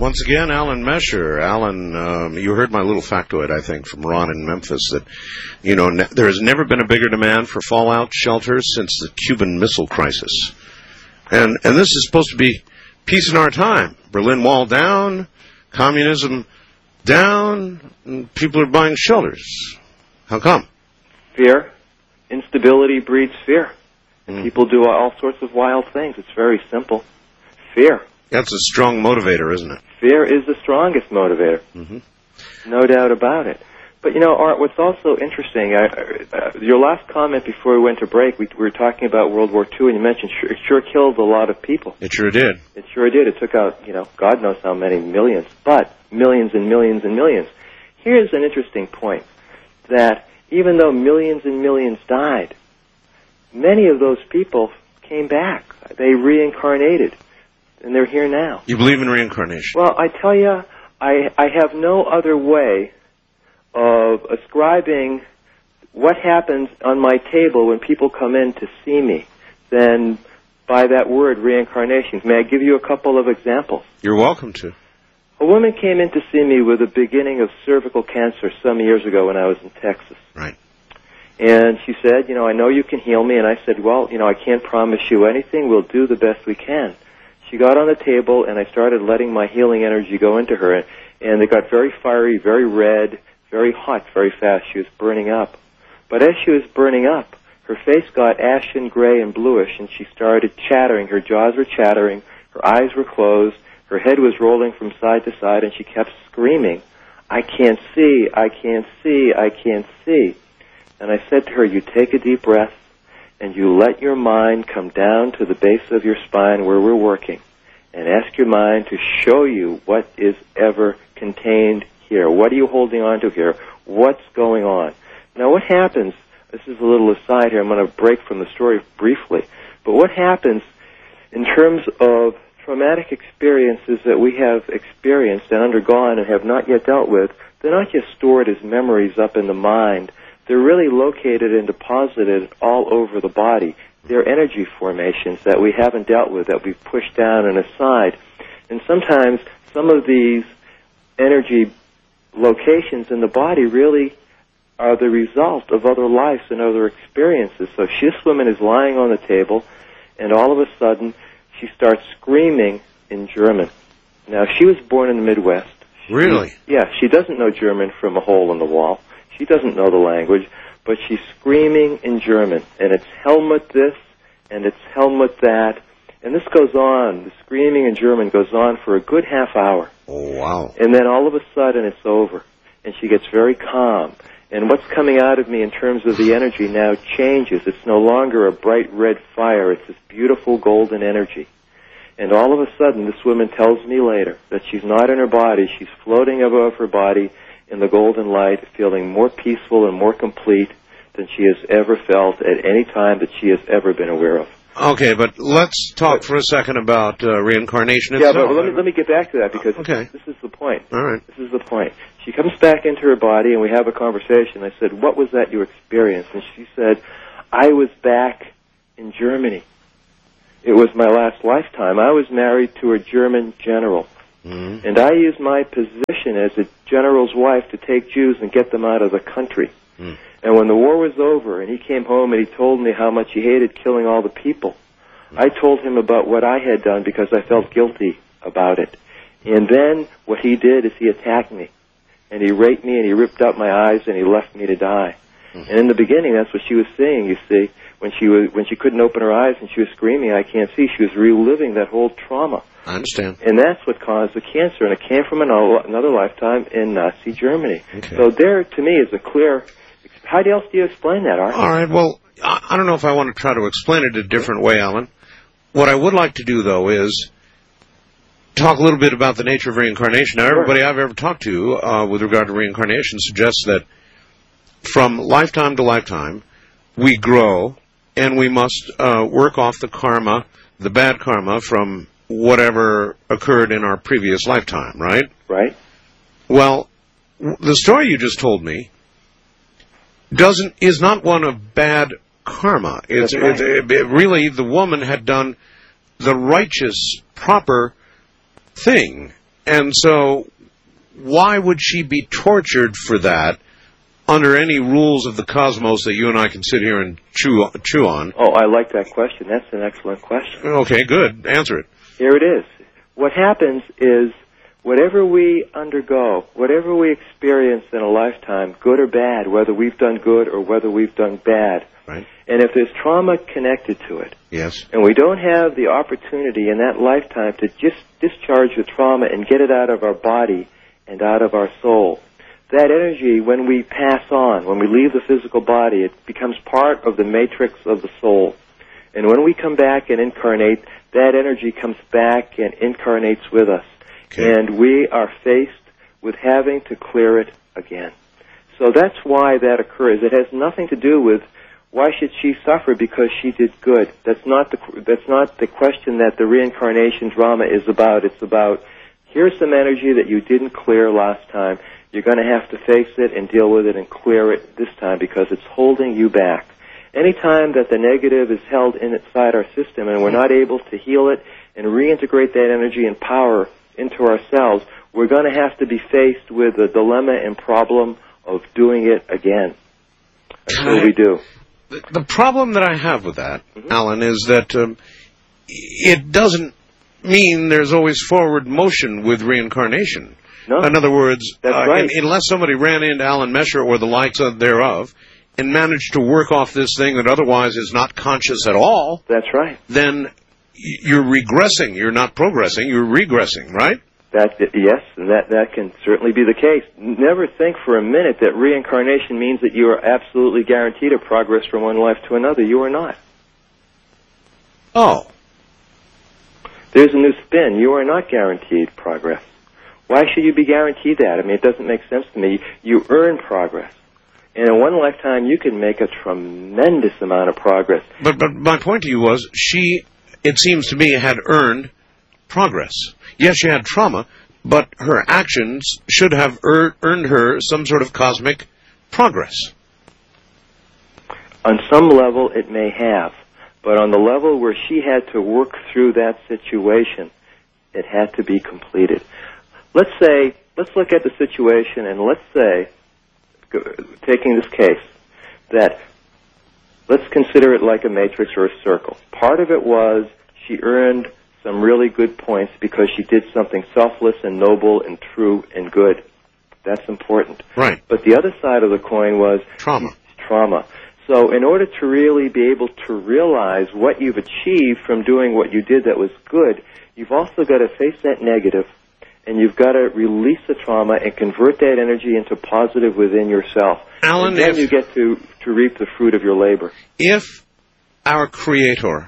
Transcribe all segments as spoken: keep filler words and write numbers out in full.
Once again, Alan Mesher. Alan, um, you heard my little factoid, I think, from Ron in Memphis, that, you know, ne- there has never been a bigger demand for fallout shelters since the Cuban Missile Crisis. And and this is supposed to be peace in our time. Berlin Wall down, communism down, and people are buying shelters. How come? Fear. Instability breeds fear. And mm. people do all sorts of wild things. It's very simple. Fear. That's a strong motivator, isn't it? Fear is the strongest motivator. Mm-hmm. No doubt about it. But, you know, Art, what's also interesting, I, uh, your last comment before we went to break, we, we were talking about World War Two, and you mentioned sure, it sure killed a lot of people. It sure did. It sure did. It took out, you know, God knows how many millions, but millions and millions and millions. Here's an interesting point, that even though millions and millions died, many of those people came back. They reincarnated, and they're here now. You believe in reincarnation? Well, I tell you, I, I have no other way of ascribing what happens on my table when people come in to see me than by that word, reincarnation. May I give you a couple of examples? You're welcome to. A woman came in to see me with a beginning of cervical cancer some years ago when I was in Texas. Right. And she said, you know, I know you can heal me. And I said, well, you know, I can't promise you anything. We'll do the best we can. She got on the table, and I started letting my healing energy go into her. And, and it got very fiery, very red, very hot, very fast. She was burning up. But as she was burning up, her face got ashen, gray, and bluish, and she started chattering. Her jaws were chattering. Her eyes were closed. Her head was rolling from side to side, and she kept screaming, I can't see, I can't see, I can't see. And I said to her, you take a deep breath, and you let your mind come down to the base of your spine where we're working, and ask your mind to show you what is ever contained here. What are you holding on to here? What's going on? Now, what happens, this is a little aside here, I'm going to break from the story briefly, but what happens in terms of traumatic experiences that we have experienced and undergone and have not yet dealt with, they're not just stored as memories up in the mind. They're really located and deposited all over the body. They're energy formations that we haven't dealt with, that we've pushed down and aside. And sometimes some of these energy locations in the body really are the result of other lives and other experiences. So this woman is lying on the table, and all of a sudden she starts screaming in German. Now, she was born in the Midwest. Really? She, yeah, she doesn't know German from a hole in the wall. She doesn't know the language, but she's screaming in German. And it's Helmut this, and it's Helmut that. And this goes on. The screaming in German goes on for a good half hour. Oh, wow. And then all of a sudden it's over. And she gets very calm. And what's coming out of me in terms of the energy now changes. It's no longer a bright red fire. It's this beautiful golden energy. And all of a sudden, this woman tells me later that she's not in her body. She's floating above her body in the golden light, feeling more peaceful and more complete than she has ever felt at any time that she has ever been aware of. Okay, but let's talk but, for a second about uh, reincarnation yeah, itself. Yeah, but let me, let me get back to that, because okay. this is the point. All right. This is the point. She comes back into her body, and we have a conversation. I said, what was that you experienced? And she said, I was back in Germany. It was my last lifetime. I was married to a German general. Mm-hmm. And I used my position as a general's wife to take Jews and get them out of the country. Mm. And when the war was over and he came home and he told me how much he hated killing all the people, mm. I told him about what I had done because I felt guilty about it. And then what he did is he attacked me. And he raped me and he ripped out my eyes and he left me to die. Mm. And in the beginning, that's what she was saying, you see. When she was, when she couldn't open her eyes and she was screaming, I can't see, she was reliving that whole trauma. I understand. And that's what caused the cancer, and it came from another lifetime in Nazi Germany. Okay. So there, to me, is a clear... How else do you explain that, Art? All right, well, I don't know if I want to try to explain it a different way, Alan. What I would like to do, though, is talk a little bit about the nature of reincarnation. Now, everybody sure. I've ever talked to uh, with regard to reincarnation suggests that from lifetime to lifetime, we grow, and we must uh, work off the karma, the bad karma, from whatever occurred in our previous lifetime, right? Right. Well, the story you just told me doesn't is not one of bad karma. It's, right. it's it, it really the woman had done the righteous, proper thing And so why would she be tortured for that under any rules of the cosmos that you and I can sit here and chew, chew on? Oh, I like that question. That's an excellent question. Okay, good. Answer it. Here it is. What happens is whatever we undergo, whatever we experience in a lifetime, good or bad, whether we've done good or whether we've done bad, right. And if there's trauma connected to it, yes, and we don't have the opportunity in that lifetime to just discharge the trauma and get it out of our body and out of our soul, that energy, when we pass on, when we leave the physical body, it becomes part of the matrix of the soul. And when we come back and incarnate, that energy comes back and incarnates with us. Okay. And we are faced with having to clear it again. So that's why that occurs. It has nothing to do with why should she suffer because she did good. That's not the that's not the question that the reincarnation drama is about. It's about, here's some energy that you didn't clear last time. You're going to have to face it and deal with it and clear it this time because it's holding you back. Anytime that the negative is held inside our system and we're not able to heal it and reintegrate that energy and power into ourselves, we're going to have to be faced with the dilemma and problem of doing it again. Until we do. The, the problem that I have with that, mm-hmm. Alan, is that um, it doesn't mean there's always forward motion with reincarnation. No. In other words, That's uh, right. in, unless somebody ran into Alan Mesher or the likes of thereof and managed to work off this thing that otherwise is not conscious at all, that's right. Then you're regressing. You're not progressing. You're regressing, right? That yes, and that that can certainly be the case. Never think for a minute that reincarnation means that you are absolutely guaranteed a progress from one life to another. You are not. Oh. There's a new spin. You are not guaranteed progress. Why should you be guaranteed that? I mean, it doesn't make sense to me. You earn progress. And in one lifetime, you can make a tremendous amount of progress. But but my point to you was, she, it seems to me, had earned progress. Yes, she had trauma, but her actions should have er- earned her some sort of cosmic progress. On some level, it may have. But on the level where she had to work through that situation, it had to be completed. Let's say, let's look at the situation and let's say, taking this case, that let's consider it like a matrix or a circle. Part of it was she earned some really good points because she did something selfless and noble and true and good. That's important. Right. But the other side of the coin was trauma. Trauma. So in order to really be able to realize what you've achieved from doing what you did that was good, you've also got to face that negative, and you've got to release the trauma and convert that energy into positive within yourself. Alan, and then if, you get to, to reap the fruit of your labor. If our Creator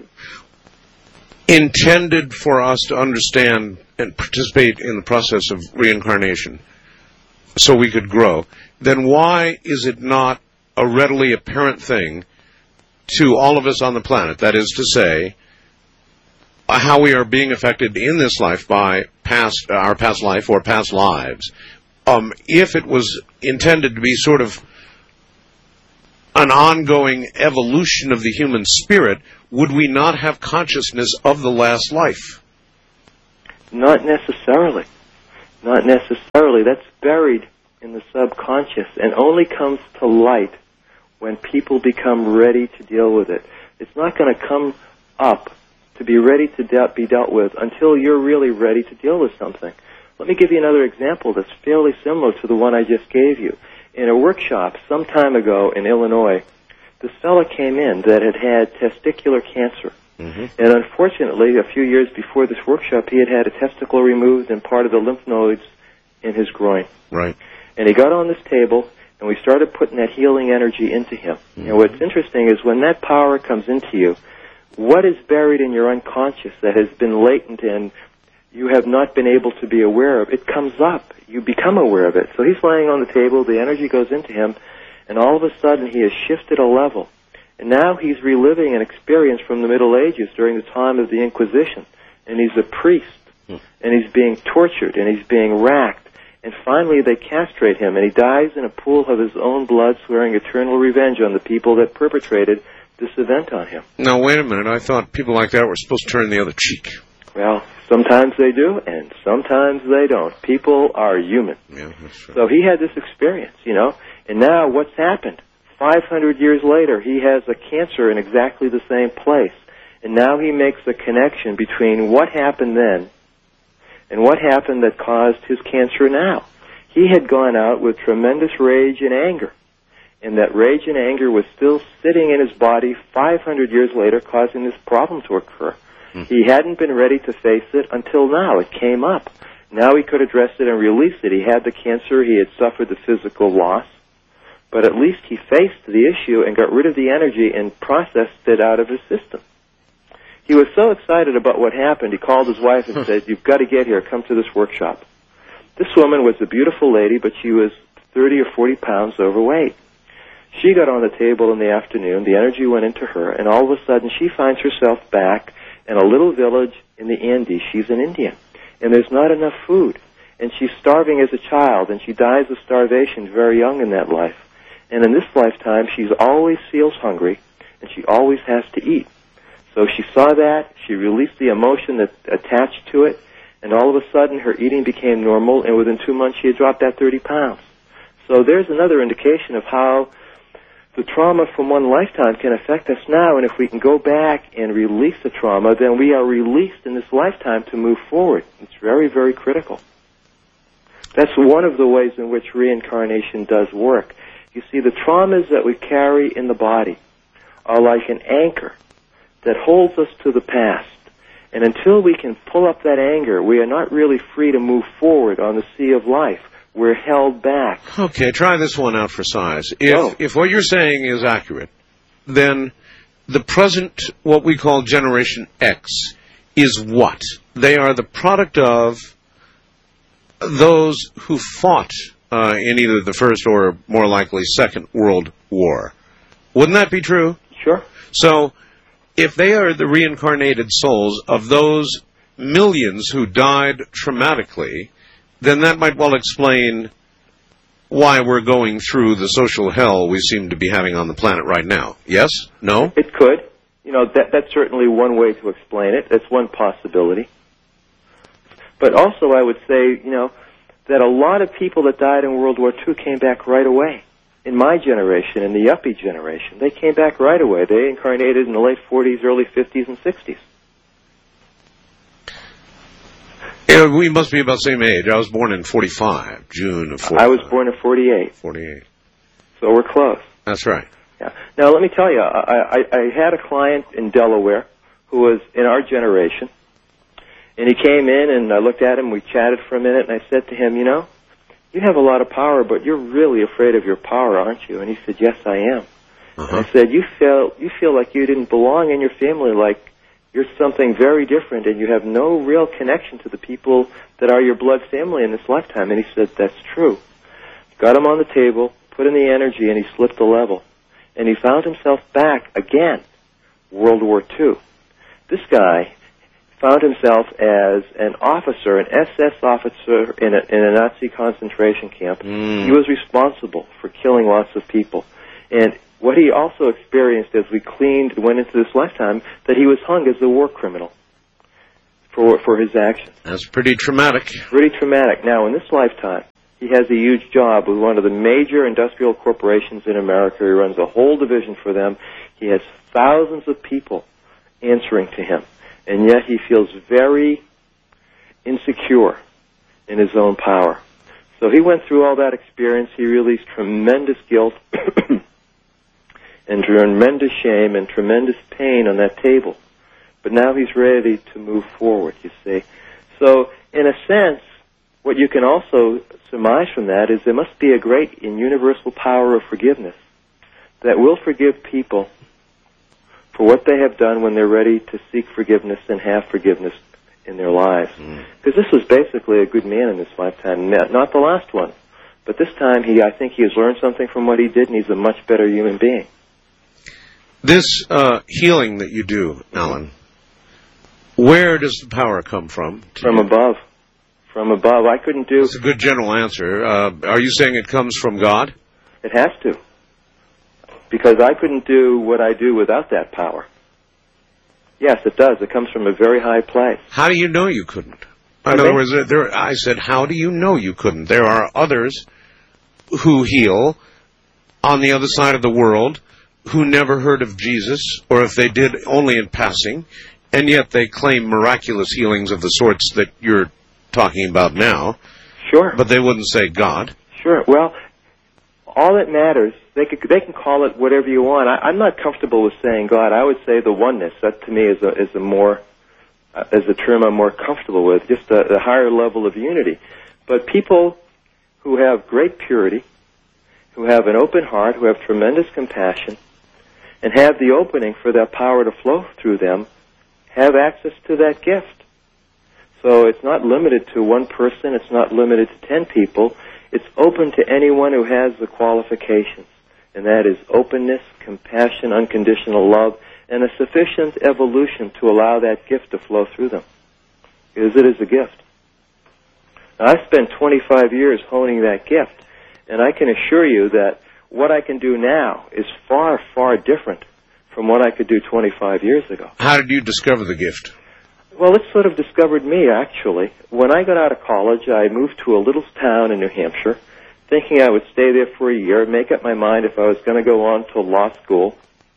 intended for us to understand and participate in the process of reincarnation so we could grow, then why is it not a readily apparent thing to all of us on the planet, that is to say, how we are being affected in this life by past our past life or past lives, um, if it was intended to be sort of an ongoing evolution of the human spirit, would we not have consciousness of the last life? Not necessarily. Not necessarily. That's buried in the subconscious and only comes to light when people become ready to deal with it. It's not going to come up to be ready to de- be dealt with until you're really ready to deal with something. Let me give you another example that's fairly similar to the one I just gave you. In a workshop some time ago in Illinois, this fellow came in that had had testicular cancer. Mm-hmm. And unfortunately, a few years before this workshop, he had had a testicle removed and part of the lymph nodes in his groin. Right. And he got on this table, and we started putting that healing energy into him. Mm-hmm. And what's interesting is when that power comes into you, what is buried in your unconscious that has been latent and you have not been able to be aware of, it comes up. You become aware of it. So he's laying on the table, the energy goes into him, and all of a sudden he has shifted a level. And now he's reliving an experience from the Middle Ages during the time of the Inquisition. And he's a priest, mm. and he's being tortured, and he's being racked. And finally they castrate him, and he dies in a pool of his own blood, swearing eternal revenge on the people that perpetrated this event on him. Now, wait a minute. I thought people like that were supposed to turn the other cheek. Well, sometimes they do, and sometimes they don't. People are human. Yeah, that's true. So he had this experience, you know, and now what's happened? five hundred years later, he has a cancer in exactly the same place. And now he makes a connection between what happened then and what happened that caused his cancer now. He had gone out with tremendous rage and anger, and that rage and anger was still sitting in his body five hundred years later, causing this problem to occur. Mm. He hadn't been ready to face it until now. It came up. Now he could address it and release it. He had the cancer. He had suffered the physical loss. But at least he faced the issue and got rid of the energy and processed it out of his system. He was so excited about what happened, he called his wife and said, "You've got to get here. Come to this workshop." This woman was a beautiful lady, but she was thirty or forty pounds overweight. She got on the table in the afternoon, the energy went into her, and all of a sudden she finds herself back in a little village in the Andes. She's an Indian, and there's not enough food. And she's starving as a child, and she dies of starvation very young in that life. And in this lifetime, she always feels hungry, and she always has to eat. So she saw that, she released the emotion that attached to it, and all of a sudden her eating became normal, and within two months she had dropped that thirty pounds. So there's another indication of how the trauma from one lifetime can affect us now, and if we can go back and release the trauma, then we are released in this lifetime to move forward. It's very, very critical. That's one of the ways in which reincarnation does work. You see, the traumas that we carry in the body are like an anchor that holds us to the past. And until we can pull up that anger, we are not really free to move forward on the sea of life. We're held back. Okay, try this one out for size. If, oh. if what you're saying is accurate, then the present, what we call Generation X, is what? They are the product of those who fought Uh, in either the First or, more likely, Second World War. Wouldn't that be true? Sure. So, if they are the reincarnated souls of those millions who died traumatically, then that might well explain why we're going through the social hell we seem to be having on the planet right now. Yes? No? It could. You know, that, that's certainly one way to explain it. That's one possibility. But also I would say, you know, that a lot of people that died in World War Two came back right away. In my generation, in the yuppie generation, they came back right away. They incarnated in the late forties, early fifties, and sixties. Yeah, we must be about the same age. I was born in forty-five, June of forty-five. I was born in forty-eight. forty-eight. So we're close. That's right. Yeah. Now, let me tell you, I, I, I had a client in Delaware who was in our generation. And he came in, and I looked at him, we chatted for a minute, and I said to him, you know, you have a lot of power, but you're really afraid of your power, aren't you? And he said, yes, I am. Uh-huh. And I said, you feel, you feel like you didn't belong in your family, like you're something very different, and you have no real connection to the people that are your blood family in this lifetime. And he said, that's true. Got him on the table, put in the energy, and he slipped the level. And he found himself back again, World War Two. This guy found himself as an officer, an S S officer in a, in a Nazi concentration camp. Mm. He was responsible for killing lots of people. And what he also experienced as we cleaned and went into this lifetime, that he was hung as a war criminal for for his actions. That's pretty traumatic. Pretty traumatic. Now, in this lifetime, he has a huge job with one of the major industrial corporations in America. He runs a whole division for them. He has thousands of people answering to him. And yet he feels very insecure in his own power. So he went through all that experience. He released tremendous guilt and tremendous shame and tremendous pain on that table. But now he's ready to move forward, you see. So, in a sense, what you can also surmise from that is there must be a great and universal power of forgiveness that will forgive people for what they have done when they're ready to seek forgiveness and have forgiveness in their lives. Because mm. this was basically a good man in this lifetime, not the last one. But this time, he, I think he has learned something from what he did, and he's a much better human being. This uh, healing that you do, Alan, where does the power come from? From you? above. From above. I couldn't do... That's a good general answer. Uh, are you saying it comes from God? It has to. Because I couldn't do what I do without that power. Yes, it does. It comes from a very high place. How do you know you couldn't? In Okay. other words, there, I said, how do you know you couldn't? There are others who heal on the other side of the world who never heard of Jesus, or if they did, only in passing, and yet they claim miraculous healings of the sorts that you're talking about now. Sure. But they wouldn't say God. Sure. Well, all that matters, they could, they can call it whatever you want. I, I'm not comfortable with saying God. I would say the oneness. That to me is a is a more uh, is a term I'm more comfortable with. Just a, a higher level of unity. But people who have great purity, who have an open heart, who have tremendous compassion, and have the opening for that power to flow through them, have access to that gift. So it's not limited to one person. It's not limited to ten people. It's open to anyone who has the qualifications, and that is openness, compassion, unconditional love, and a sufficient evolution to allow that gift to flow through them, because it is a gift. Now, I spent twenty-five years honing that gift, and I can assure you that what I can do now is far, far different from what I could do twenty-five years ago. How did you discover the gift? Well, it sort of discovered me, actually. When I got out of college, I moved to a little town in New Hampshire, thinking I would stay there for a year, make up my mind if I was going to go on to law school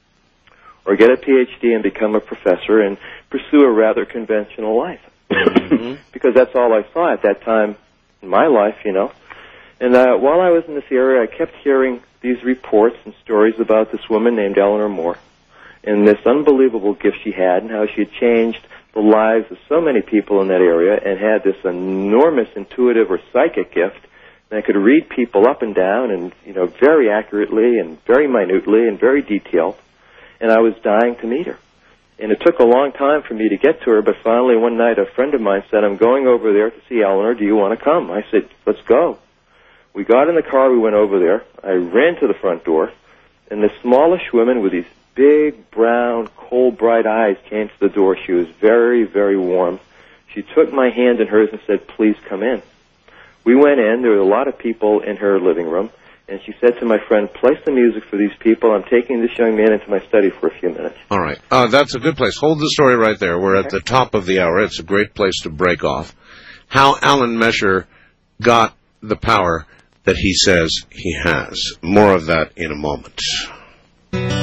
or get a P H D and become a professor and pursue a rather conventional life. Mm-hmm. Because that's all I saw at that time in my life, you know. And uh, while I was in this area, I kept hearing these reports and stories about this woman named Eleanor Moore and this unbelievable gift she had and how she had changed the lives of so many people in that area and had this enormous intuitive or psychic gift that could read people up and down and, you know, very accurately and very minutely and very detailed. And I was dying to meet her. And it took a long time for me to get to her, but finally one night a friend of mine said, I'm going over there to see Eleanor. Do you want to come? I said, let's go. We got in the car. We went over there. I ran to the front door, and this smallish woman with these big, brown, cold, bright eyes came to the door. She was very, very warm. She took my hand in hers and said, please come in. We went in. There were a lot of people in her living room, and she said to my friend, play some music for these people. I'm taking this young man into my study for a few minutes. All right. Uh, that's a good place. Hold the story right there. We're at the top of the hour. It's a great place to break off. How Alan Mesher got the power that he says he has. More of that in a moment.